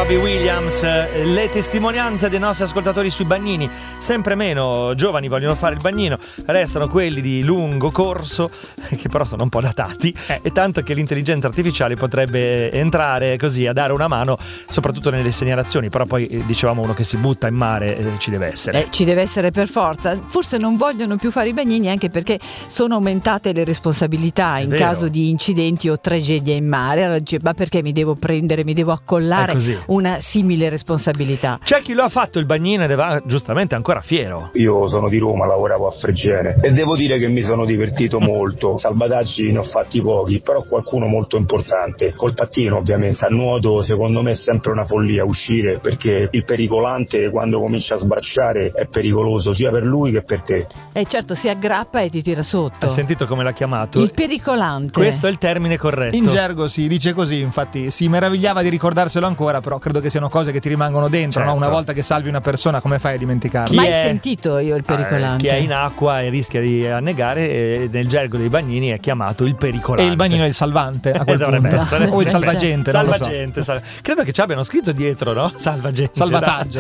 Robbie Williams, le testimonianze dei nostri ascoltatori sui bagnini. Sempre meno giovani vogliono fare il bagnino, restano quelli di lungo corso, che però sono un po' datati, e tanto che l'intelligenza artificiale potrebbe entrare così a dare una mano, soprattutto nelle segnalazioni. Però poi dicevamo, uno che si butta in mare ci deve essere. Ci deve essere per forza. Forse non vogliono più fare i bagnini anche perché sono aumentate le responsabilità in caso di incidenti o tragedie in mare. Allora dice, ma perché mi devo accollare una simile responsabilità? C'è chi lo ha fatto il bagnino ed va giustamente ancora fiero. Io sono di Roma, lavoravo a Fregene e devo dire che mi sono divertito molto. Salvataggi ne ho fatti pochi, però qualcuno molto importante. Col pattino, ovviamente. A nuoto secondo me è sempre una follia uscire, perché il pericolante quando comincia a sbracciare è pericoloso sia per lui che per te. Certo, si aggrappa e ti tira sotto. Hai sentito come l'ha chiamato? Il pericolante. Questo è il termine corretto. In gergo si dice così, infatti si meravigliava di ricordarselo ancora, però credo che siano cose che ti rimangono dentro, certo. No? Una volta che salvi una persona, come fai a dimenticarlo? Mai sentito io il pericolante. Chi è in acqua e rischia di annegare, nel gergo dei bagnini è chiamato il pericolante. E il bagnino è il salvante a quel punto. Essere, o il salvagente, salvagente, non lo so. Credo che ci abbiano scritto dietro, no? Salvagente. Salvataggio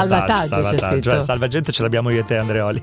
c'è scritto. Salvagente ce l'abbiamo io e te, Andreoli.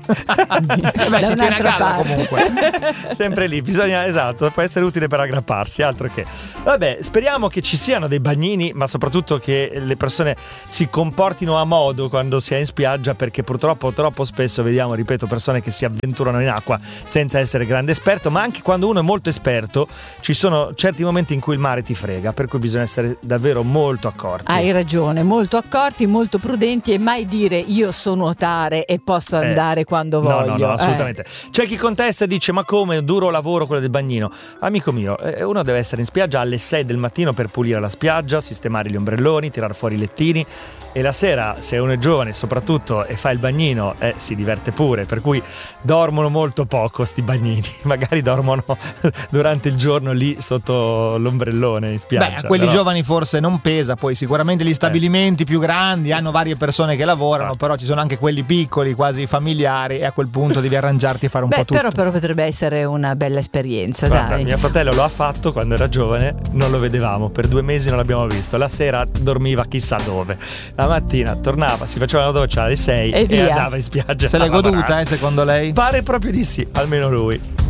Beh, ci tiene a galla comunque. Sempre lì, bisogna, esatto, può essere utile per aggrapparsi, altro che. Vabbè, speriamo che ci siano dei bagnini, ma soprattutto che le persone si comportino a modo quando si è in spiaggia, perché purtroppo troppo spesso vediamo, ripeto, persone che si avventurano in acqua senza essere grande esperto, ma anche quando uno è molto esperto ci sono certi momenti in cui il mare ti frega, per cui bisogna essere davvero molto accorti. Hai ragione, molto accorti, molto prudenti, e mai dire io so nuotare e posso andare quando voglio. No, assolutamente. C'è chi contesta e dice, ma come duro lavoro quello del bagnino. Amico mio, uno deve essere in spiaggia alle 6 del mattino per pulire la spiaggia, sistemare gli ombrelloni, tirar fuori i lettini, e la sera, se uno è giovane soprattutto e fa il bagnino, si diverte pure, per cui dormono molto poco sti bagnini. Magari dormono durante il giorno lì sotto l'ombrellone in spiaggia. Beh, a quelli giovani forse non pesa, poi sicuramente gli stabilimenti più grandi hanno varie persone che lavorano, però ci sono anche quelli piccoli, quasi familiari, e a quel punto devi arrangiarti a fare un po' tutto. Però potrebbe essere una bella esperienza. Guarda, dai. mio fratello lo ha fatto quando era giovane, non lo vedevamo, per 2 mesi non l'abbiamo visto. La sera dormiva chissà dove, la mattina tornava, si faceva la doccia alle 6 e andava in spiaggia. Se l'è goduta, secondo lei? Pare proprio di sì, almeno lui.